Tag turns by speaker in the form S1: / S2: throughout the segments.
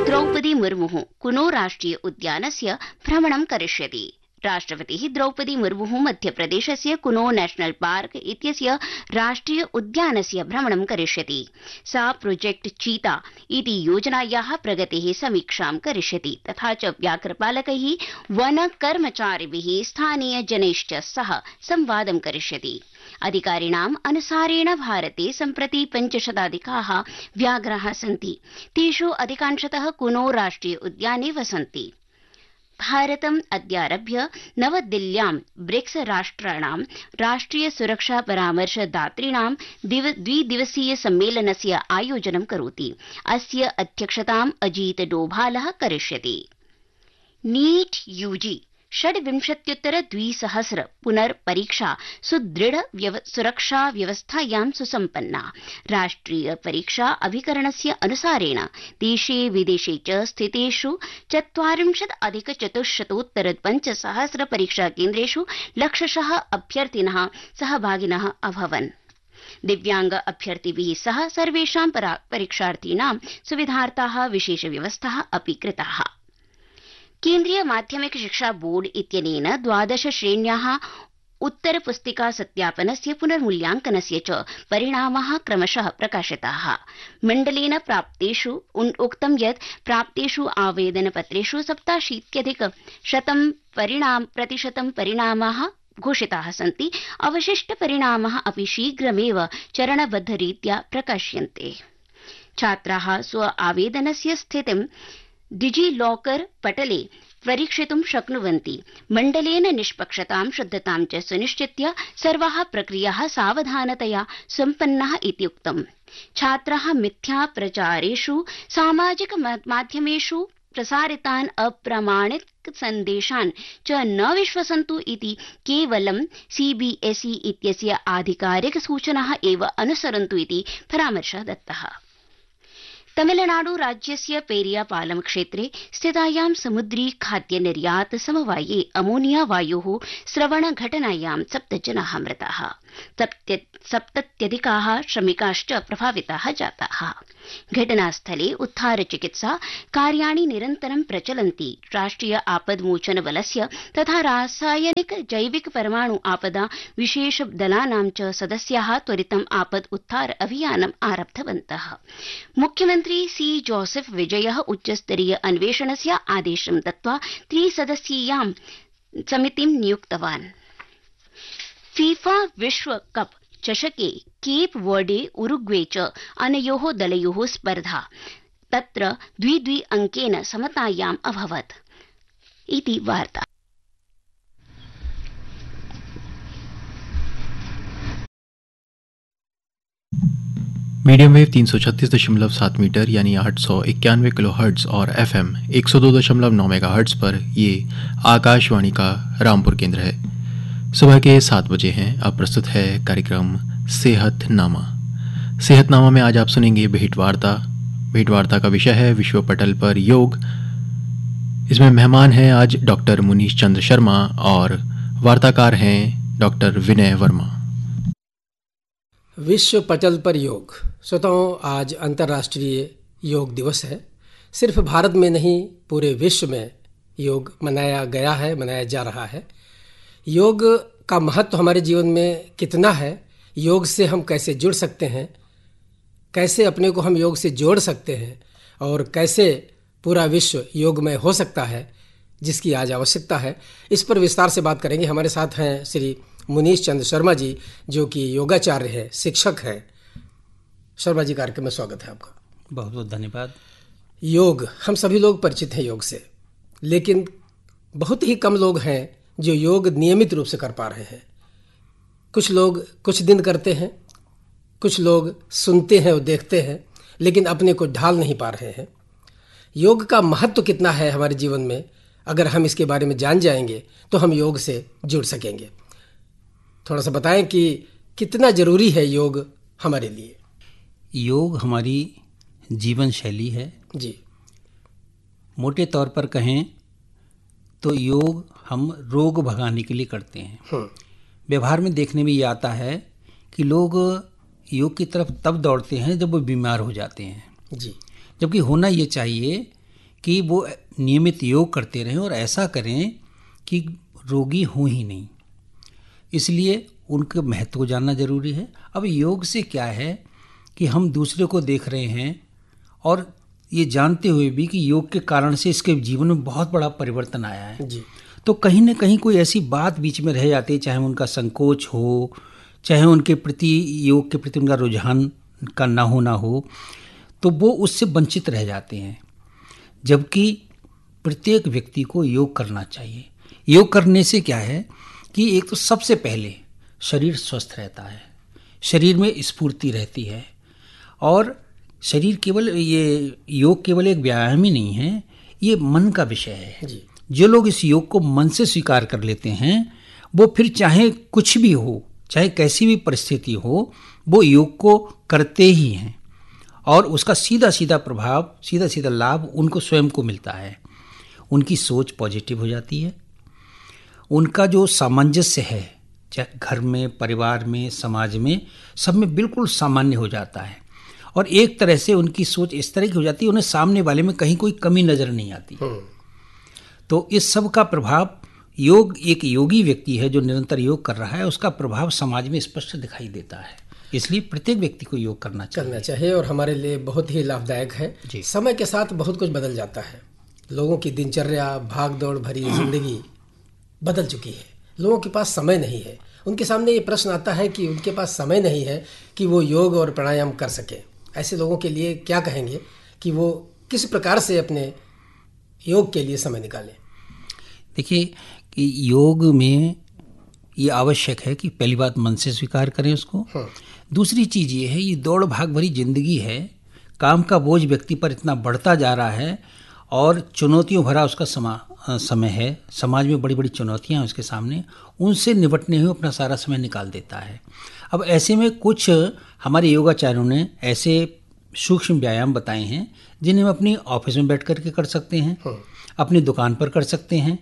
S1: द्रौपदी मुर्मुः कुनो राष्ट्रिय उद्यानस्य भ्रमणं करिष्यति। राष्ट्रपतिः द्रौपदी मुर्मुः मध्यप्रदेशस्य कुनो नेशनल पार्क इत्यस्य राष्ट्रिय उद्यानस्य भ्रमणं करिष्यति। सा प्रोजेक्ट चीता इति योजनायाः प्रगतेः समीक्षां करिष्यति तथा च व्याघ्रपालकैः वनकर्मचारिभिः स्थानीयजनैश्च सह संवादं करिष्यति। अधिकारिणाम् अनुसारेण भारते सम्प्रति 500 व्याघ्राः सन्ति। तेषु अधिकांशतः कुनो राष्ट्रिय उद्याने वसन्ति। भारतम् अद्यारभ्य नवदिल्ल्यां ब्रिक्स राष्ट्राणां राष्ट्रिय सुरक्षा परामर्शदातॄणां द्विदिवसीय सम्मेलनस्य आयोजनं करोति। अस्य अध्यक्षताम् अजीत डोभालः करिष्यति। नीट यूजी 26,200 पुनर्परीक्षा सुदृढ़ सुरक्षा व्यवस्थायां सुसम्पन्ना। राष्ट्रिय परीक्षा अभिकरणस्य अनुसारेण देशे विदेशे च स्थितेषु 40,400 परीक्षाकेन्द्रेषु लक्षशः अभ्यर्थिनः सहभागिनः अभवन्। दिव्यांग अभ्यर्थिभिः सह सर्वेषां परीक्षार्थीनां सुविधार्थाः विशेषव्यवस्थाः अपि कृताः। केन्द्रीय माध्यमिक शिक्षा बोर्ड इत्यनेन 12 श्रेण्याः उत्तरपुस्तिका सत्यापनस्य पुनर्मूल्यांकनस्य च परिणामाः क्रमशः प्रकाशिताः। मण्डलेन प्राप्तेषु उक्तं यत् प्राप्तेषु आवेदनपत्रेषु 87% परिणामाः घोषिताः सन्ति। अवशिष्टपरिणामाः अपि शीघ्रमेव चरणबद्धरीत्या प्रकाश्यन्ते। छात्राः स्व आवेदनस्य स्थितिं डिजिलॉकर पटले परीक्षितुं शक्नुवन्ति। मण्डलेन निष्पक्षतां शुद्धतां च सुनिश्चित्य सर्वाः प्रक्रियाः सावधानतया सम्पन्नाः इति उक्तम्। छात्राः मिथ्या प्रचारेषु सामाजिक माध्यमेषु प्रसारितान् अप्रामाणिक सन्देशान् च न विश्वसन्तु इति केवलं CBSE इत्यस्य आधिकारिक सूचनाः एव अनुसरन्तु इति परामर्शः दत्तः। तमिलनाडु राज्यस्य पेरियापालम क्षेत्रे स्थितायां समुद्री खाद्य निर्यात समवाये अमोनिया वायोः स्रवण घटनायां 7 जनाः मृताः। 70 श्रमिकाश्च प्रभाविताः जाताः। घटनास्थले उद्धार चिकित्सा कार्याणि निरन्तरं प्रचलन्ति। राष्ट्रिय आपद्मोचन बलस्य तथा रासायनिक जैविक परमाणु आपदा विशेष दलानां च सदस्याः त्वरितम् आपद उद्धार अभियानम् आरब्धवन्तः। मुख्यमन्त्री सी जोसेफ विजयः उच्चस्तरीय अन्वेषणस्य आदेशं दत्त्वा 3 सदस्यीयां समितिं नियुक्तवान्। फीफा विश्व कप चषके केप वर्डे उरुग्वे च अनयोः दलयोः स्पर्धा तत्र 2-2 अंकेन समतायाम् अभवत् इति वार्ता।
S2: मीडियम वेव 336.7 मीटर यानी 891 किलोहर्ट्ज और FM 102.9 मेगाहर्ट्ज पर ये आकाशवाणी का रामपुर केंद्र है। सुबह के 7 बजे हैं। अब प्रस्तुत है कार्यक्रम सेहतनामा। सेहतनामा में आज आप सुनेंगे भेंटवार्ता का विषय है विश्व पटल पर योग। इसमें मेहमान हैं आज डॉक्टर मुनीश चंद्र शर्मा और वार्ताकार हैं डॉक्टर विनय वर्मा।
S3: विश्व पटल पर योग। श्रोताओं, आज अंतर्राष्ट्रीय योग दिवस है। सिर्फ भारत में नहीं, पूरे विश्व में योग मनाया जा रहा है। योग का महत्व हमारे जीवन में कितना है, योग से हम कैसे जुड़ सकते हैं, कैसे अपने को हम योग से जोड़ सकते हैं और कैसे पूरा विश्व योगमय हो सकता है, जिसकी आज आवश्यकता है, इस पर विस्तार से बात करेंगे। हमारे साथ हैं श्री मुनीश चंद्र शर्मा जी, जो कि योगाचार्य है, शिक्षक हैं। शर्मा जी, कार्यक्रम में स्वागत है आपका।
S4: बहुत बहुत धन्यवाद।
S3: योग, हम सभी लोग परिचित हैं योग से, लेकिन बहुत ही कम लोग हैं जो योग नियमित रूप से कर पा रहे हैं। कुछ लोग कुछ दिन करते हैं, कुछ लोग सुनते हैं और देखते हैं, लेकिन अपने को ढाल नहीं पा रहे हैं। योग का महत्व कितना है हमारे जीवन में, अगर हम इसके बारे में जान जाएंगे तो हम योग से जुड़ सकेंगे। थोड़ा सा बताएं कि कितना जरूरी है योग हमारे लिए।
S4: योग हमारी जीवन शैली है
S3: जी।
S4: मोटे तौर पर कहें तो योग हम रोग भगाने के लिए करते हैं। व्यवहार में देखने में ये आता है कि लोग योग की तरफ तब दौड़ते हैं जब वो बीमार हो जाते हैं
S3: जी।
S4: जबकि होना ये चाहिए कि वो नियमित योग करते रहें और ऐसा करें कि रोगी हों ही नहीं। इसलिए उनके महत्व को जानना जरूरी है। अब योग से क्या है कि हम दूसरे को देख रहे हैं और ये जानते हुए भी कि योग के कारण से इसके जीवन में बहुत बड़ा परिवर्तन आया है
S3: जी।
S4: तो कहीं ना कहीं कोई ऐसी बात बीच में रह जाती है, चाहे उनका संकोच हो, चाहे उनके प्रति योग के प्रति उनका रुझान का ना हो, तो वो उससे वंचित रह जाते हैं। जबकि प्रत्येक व्यक्ति को योग करना चाहिए। योग करने से क्या है कि एक तो सबसे पहले शरीर स्वस्थ रहता है, शरीर में स्फूर्ति रहती है, और शरीर केवल ये योग केवल एक व्यायाम ही नहीं है, ये मन का विषय है
S3: जी।
S4: जो लोग इस योग को मन से स्वीकार कर लेते हैं वो फिर चाहे कुछ भी हो, चाहे कैसी भी परिस्थिति हो, वो योग को करते ही हैं और उसका सीधा सीधा प्रभाव, सीधा सीधा लाभ उनको स्वयं को मिलता है। उनकी सोच पॉजिटिव हो जाती है, उनका जो सामंजस्य है चाहे घर में, परिवार में, समाज में, सब में बिल्कुल सामान्य हो जाता है और एक तरह से उनकी सोच इस तरह की हो जाती है उन्हें सामने वाले में कहीं कोई कमी नजर नहीं आती। तो इस सब का प्रभाव योग, एक योगी व्यक्ति है जो निरंतर योग कर रहा है, उसका प्रभाव समाज में स्पष्ट दिखाई देता है। इसलिए प्रत्येक व्यक्ति को योग करना चाहिए
S3: और हमारे लिए बहुत ही लाभदायक है। समय के साथ बहुत कुछ बदल जाता है, लोगों की दिनचर्या, भाग दौड़ भरी जिंदगी बदल चुकी है, लोगों के पास समय नहीं है। उनके सामने ये प्रश्न आता है कि उनके पास समय नहीं है कि वो योग और प्राणायाम कर सके। ऐसे लोगों के लिए क्या कहेंगे कि वो किस प्रकार से अपने योग के लिए समय निकालें?
S4: देखिए कि योग में ये आवश्यक है कि पहली बात मन से स्वीकार करें उसको। दूसरी चीज़ ये है, ये दौड़ भाग भरी जिंदगी है, काम का बोझ व्यक्ति पर इतना बढ़ता जा रहा है और चुनौतियों भरा उसका समय है, समाज में बड़ी बड़ी चुनौतियां हैं उसके सामने, उनसे निपटने हुए अपना सारा समय निकाल देता है। अब ऐसे में कुछ हमारे योगाचार्यों ने ऐसे सूक्ष्म व्यायाम बताए हैं जिन्हें हम अपनी ऑफिस में बैठ करके कर सकते हैं, अपनी दुकान पर कर सकते हैं,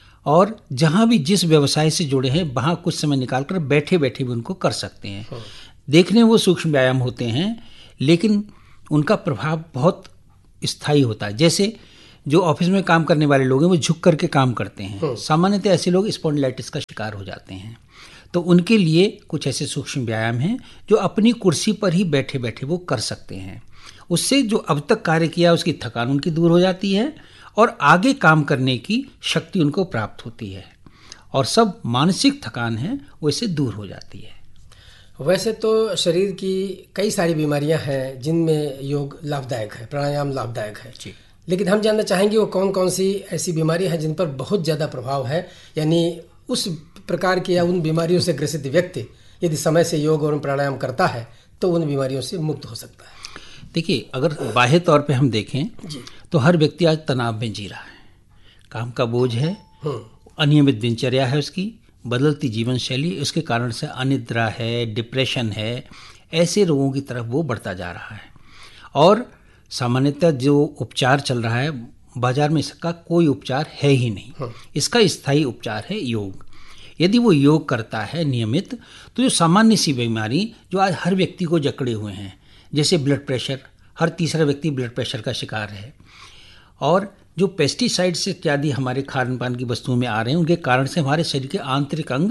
S4: और जहाँ भी जिस व्यवसाय से जुड़े हैं वहाँ कुछ समय निकाल कर बैठे बैठे भी उनको कर सकते हैं। देखने वो सूक्ष्म व्यायाम होते हैं लेकिन उनका प्रभाव बहुत स्थायी होता है। जैसे जो ऑफिस में काम करने वाले लोग हैं वो झुक करके काम करते हैं, सामान्यतः ऐसे लोग स्पॉन्डिलाइटिस का शिकार हो जाते हैं। तो उनके लिए कुछ ऐसे सूक्ष्म व्यायाम हैं जो अपनी कुर्सी पर ही बैठे बैठे वो कर सकते हैं। उससे जो अब तक कार्य किया उसकी थकान उनकी दूर हो जाती है और आगे काम करने की शक्ति उनको प्राप्त होती है और सब मानसिक थकान है वो इससे दूर हो जाती है।
S3: वैसे तो शरीर की कई सारी बीमारियां हैं जिनमें योग लाभदायक है, प्राणायाम लाभदायक है जी। लेकिन हम जानना चाहेंगे वो कौन कौन सी ऐसी बीमारियां हैं जिन पर बहुत ज़्यादा प्रभाव है, यानी उस प्रकार की या उन बीमारियों से ग्रसित व्यक्ति यदि समय से योग और प्राणायाम करता है तो उन बीमारियों से मुक्त हो सकता है।
S4: देखिए, अगर बाह्य तौर पे हम देखें तो हर व्यक्ति आज तनाव में जी रहा है, काम का बोझ है, अनियमित दिनचर्या है उसकी, बदलती जीवन शैली, उसके कारण से अनिद्रा है, डिप्रेशन है, ऐसे रोगों की तरफ वो बढ़ता जा रहा है। और सामान्यतः जो उपचार चल रहा है बाजार में इसका कोई उपचार है ही नहीं। इसका स्थायी उपचार है योग। यदि वो योग करता है नियमित तो जो सामान्य सी बीमारी जो आज हर व्यक्ति को जकड़े हुए हैं, जैसे ब्लड प्रेशर, हर तीसरा व्यक्ति ब्लड प्रेशर का शिकार है, और जो पेस्टिसाइड्स इत्यादि हमारे खान पान की वस्तुओं में आ रहे हैं उनके कारण से हमारे शरीर के आंतरिक अंग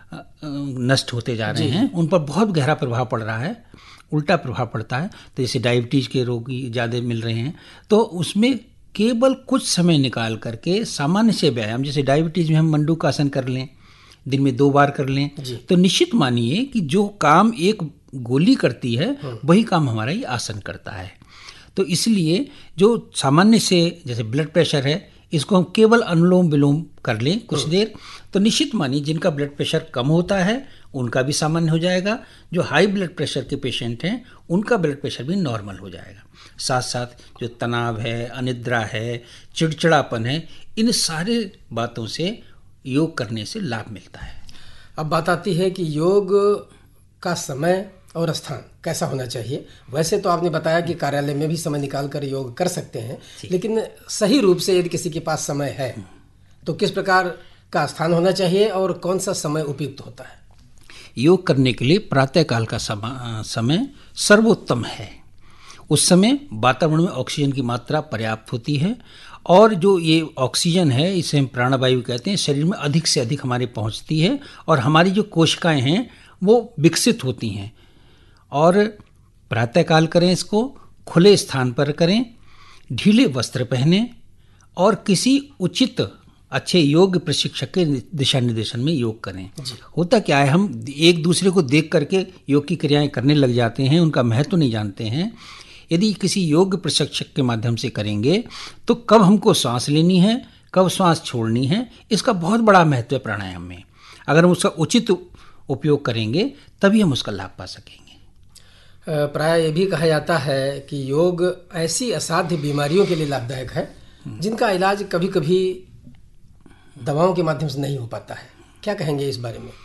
S4: नष्ट होते जा रहे हैं, उन पर बहुत गहरा प्रभाव पड़ रहा है, उल्टा प्रभाव पड़ता है। तो जैसे डायबिटीज़ के रोगी ज़्यादा मिल रहे हैं, तो उसमें केवल कुछ समय निकाल करके सामान्य से व्यायाम, जैसे डायबिटीज़ में हम मंडूकासन कर लें, दिन में 2 बार कर लें, तो निश्चित मानिए कि जो काम एक गोली करती है वही काम हमारा ये आसन करता है। तो इसलिए जो सामान्य से जैसे ब्लड प्रेशर है इसको हम केवल अनुलोम विलोम कर लें कुछ देर, तो निश्चित मानिए जिनका ब्लड प्रेशर कम होता है उनका भी सामान्य हो जाएगा, जो हाई ब्लड प्रेशर के पेशेंट हैं उनका ब्लड प्रेशर भी नॉर्मल हो जाएगा। साथ साथ जो तनाव है, अनिद्रा है, चिड़चिड़ापन है, इन सारे बातों से योग करने से लाभ मिलता है।
S3: अब बात आती है कि योग का समय और स्थान कैसा होना चाहिए। वैसे तो आपने बताया कि कार्यालय में भी समय निकाल कर योग कर सकते हैं, लेकिन सही रूप से यदि किसी के पास समय है तो किस प्रकार का स्थान होना चाहिए और कौन सा समय उपयुक्त होता है?
S4: योग करने के लिए प्रातःकाल का समय सर्वोत्तम है। उस समय वातावरण में ऑक्सीजन की मात्रा पर्याप्त होती है और जो ये ऑक्सीजन है, इसे हम प्राणवायु कहते हैं, शरीर में अधिक से अधिक हमारे पहुंचती है और हमारी जो कोशिकाएं हैं वो विकसित होती हैं। और प्रातःकाल करें, इसको खुले स्थान पर करें, ढीले वस्त्र पहनें और किसी उचित अच्छे योग प्रशिक्षक के दिशा निर्देशन में योग करें। होता क्या है, हम एक दूसरे को देख करके योग की क्रियाएं करने लग जाते हैं, उनका महत्व नहीं जानते हैं। यदि किसी योग प्रशिक्षक के माध्यम से करेंगे तो कब हमको सांस लेनी है, कब सांस छोड़नी है, इसका बहुत बड़ा महत्व है प्राणायाम में। अगर हम उसका उचित उपयोग करेंगे तभी हम उसका लाभ पा सकेंगे।
S3: प्राय ये भी कहा जाता है कि योग ऐसी असाध्य बीमारियों के लिए लाभदायक है जिनका इलाज कभी कभी दवाओं के माध्यम से नहीं हो पाता है। क्या कहेंगे इस बारे में?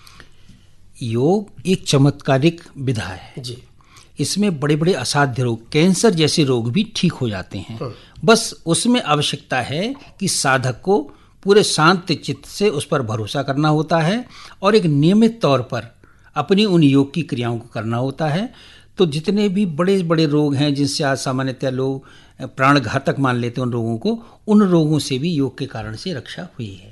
S4: योग एक चमत्कारिक विधा है
S3: जी।
S4: इसमें बड़े बड़े असाध्य रोग, कैंसर जैसे रोग भी ठीक हो जाते हैं। बस उसमें आवश्यकता है कि साधक को पूरे शांत चित्त से उस पर भरोसा करना होता है और एक नियमित तौर पर अपनी उन योग की क्रियाओं को करना होता है। तो जितने भी बड़े बड़े रोग हैं जिनसे आज सामान्यतः लोग प्राणघातक मान लेते हैं, उन रोगों को, उन रोगों से भी योग के कारण से रक्षा हुई है।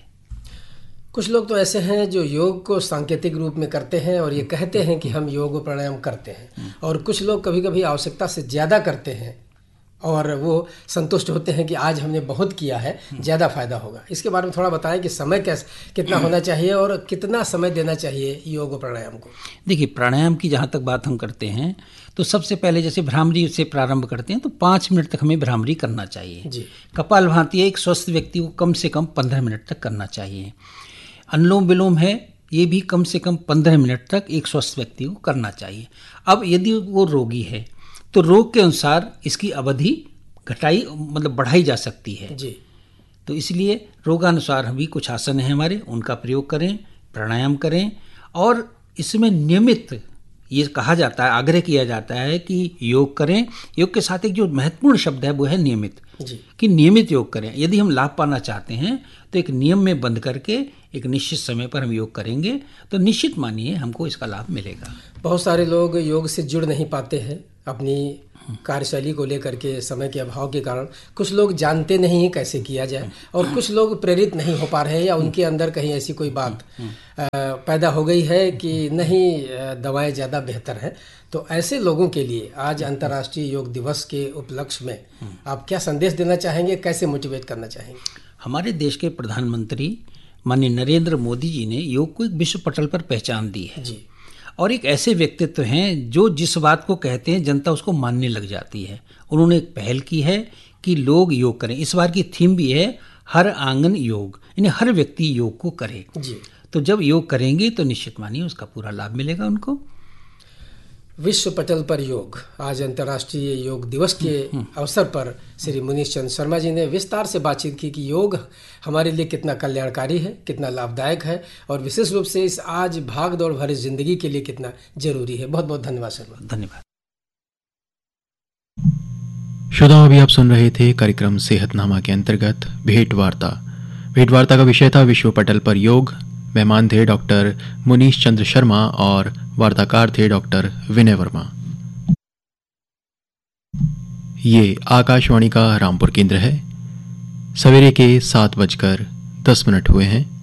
S3: कुछ लोग तो ऐसे हैं जो योग को सांकेतिक रूप में करते हैं और ये कहते हैं कि हम योग और प्राणायाम करते हैं, और कुछ लोग कभी कभी आवश्यकता से ज़्यादा करते हैं और वो संतुष्ट होते हैं कि आज हमने बहुत किया है, ज़्यादा फायदा होगा। इसके बारे में थोड़ा बताएं कि समय कितना होना चाहिए और कितना समय देना चाहिए योग और प्राणायाम को।
S4: देखिए, प्राणायाम की जहाँ तक बात हम करते हैं तो सबसे पहले जैसे भ्रामरी से प्रारंभ करते हैं तो 5 मिनट तक हमें भ्रामरी करना चाहिए
S3: जी।
S4: कपालभाति एक स्वस्थ व्यक्ति को कम से कम 15 मिनट तक करना चाहिए। अनुलोम विलोम है, ये भी कम से कम 15 मिनट तक एक स्वस्थ व्यक्ति को करना चाहिए। अब यदि वो रोगी है तो रोग के अनुसार इसकी अवधि घटाई मतलब बढ़ाई जा सकती है
S3: जी।
S4: तो इसलिए रोगानुसार हम भी कुछ आसन हैं हमारे, उनका प्रयोग करें, प्राणायाम करें। और इसमें नियमित ये कहा जाता है, आग्रह किया जाता है कि योग करें। योग के साथ एक जो महत्वपूर्ण शब्द है वो है नियमित
S3: जी।
S4: कि नियमित योग करें। यदि हम लाभ पाना चाहते हैं तो एक नियम में बंद करके एक निश्चित समय पर हम योग करेंगे तो निश्चित मानिए हमको इसका लाभ मिलेगा।
S3: बहुत सारे लोग योग से जुड़ नहीं पाते हैं अपनी कार्यशैली को लेकर के, समय के अभाव के कारण। कुछ लोग जानते नहीं हैं कैसे किया जाए और कुछ लोग प्रेरित नहीं हो पा रहे हैं या उनके अंदर कहीं ऐसी कोई बात पैदा हो गई है कि नहीं, दवाएं ज़्यादा बेहतर हैं। तो ऐसे लोगों के लिए आज अंतर्राष्ट्रीय योग दिवस के उपलक्ष्य में आप क्या संदेश देना चाहेंगे, कैसे मोटिवेट करना चाहेंगे?
S4: हमारे देश के प्रधानमंत्री माननीय नरेंद्र मोदी जी ने योग को एक विश्व पटल पर पहचान दी है
S3: जी।
S4: और एक ऐसे व्यक्तित्व हैं जो जिस बात को कहते हैं जनता उसको मानने लग जाती है। उन्होंने एक पहल की है कि लोग योग करें। इस बार की थीम भी है हर आंगन योग, यानी हर व्यक्ति योग को करे
S3: जी।
S4: तो जब योग करेंगे तो निश्चित मानिए उसका पूरा लाभ मिलेगा उनको।
S3: विश्व पटल पर योग, आज अंतर्राष्ट्रीय योग दिवस के अवसर पर श्री मुनीश चंद्र शर्मा जी ने विस्तार से बातचीत की कि योग हमारे लिए कितना कल्याणकारी है, कितना लाभदायक है और विशेष रूप से इस आज भाग दौड़ भरी जिंदगी के लिए कितना जरूरी है। बहुत बहुत धन्यवाद शर्मा।
S4: धन्यवाद।
S2: श्रोताओं, अभी आप सुन रहे थे कार्यक्रम सेहतनामा के अंतर्गत भेंट वार्ता। भेंट वार्ता का विषय था विश्व पटल पर योग। मेहमान थे डॉक्टर मुनीश चंद्र शर्मा और वार्ताकार थे डॉक्टर विनय वर्मा। ये आकाशवाणी का रामपुर केंद्र है। सवेरे के 7:10 हुए हैं।